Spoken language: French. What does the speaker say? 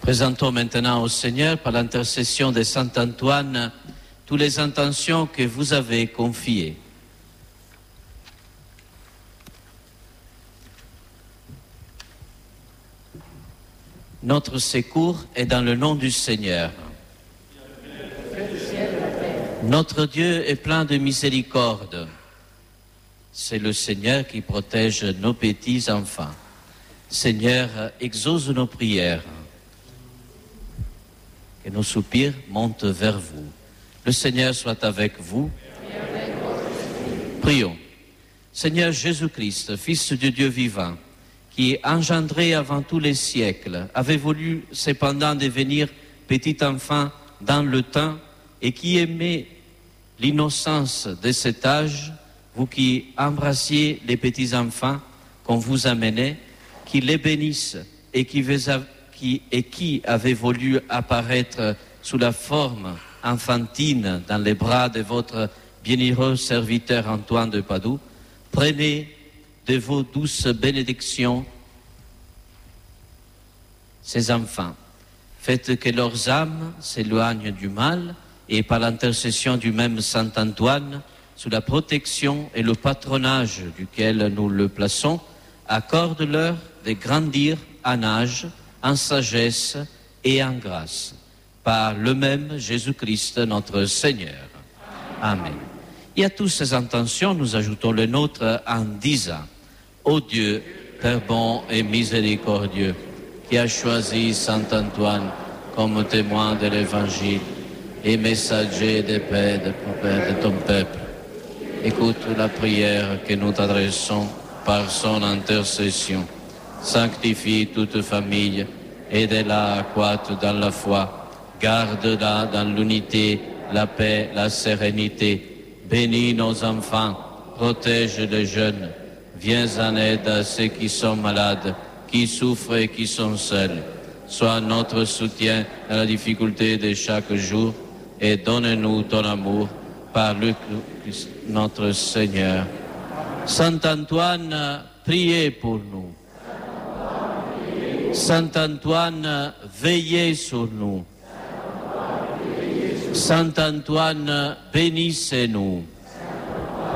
Présentons maintenant au Seigneur, par l'intercession de Saint Antoine, toutes les intentions que vous avez confiées. Notre secours est dans le nom du Seigneur. Notre Dieu est plein de miséricorde. C'est le Seigneur qui protège nos petits enfants. Seigneur, exauce nos prières. Que nos soupirs montent vers vous. Le Seigneur soit avec vous. Prions. Seigneur Jésus-Christ, Fils du Dieu vivant, qui, engendré avant tous les siècles, avait voulu cependant devenir petit enfant dans le temps et qui aimait l'innocence de cet âge, vous qui embrassiez les petits enfants qu'on vous amenait, qui les bénisse et qui avait voulu apparaître sous la forme enfantine dans les bras de votre bienheureux serviteur Antoine de Padoue, prenez de vos douces bénédictions ces enfants. Faites que leurs âmes s'éloignent du mal et par l'intercession du même Saint Antoine, sous la protection et le patronage duquel nous le plaçons, accorde-leur de grandir en âge, en sagesse et en grâce. Par le même Jésus-Christ notre Seigneur. Amen. Et à toutes ces intentions, nous ajoutons le nôtre en disant: Ô Dieu, Père bon et miséricordieux, qui a choisi Saint Antoine comme témoin de l'Évangile et messager de paix de ton peuple, écoute la prière que nous t'adressons par son intercession. Sanctifie toute famille, aide-la à croître dans la foi, garde-la dans l'unité, la paix, la sérénité. Bénis nos enfants, protège les jeunes. Viens en aide à ceux qui sont malades, qui souffrent et qui sont seuls. Sois notre soutien dans la difficulté de chaque jour et donne-nous ton amour par le Christ notre Seigneur. Saint Antoine, priez pour nous. Saint Antoine, veillez sur nous. Saint Antoine, bénissez-nous.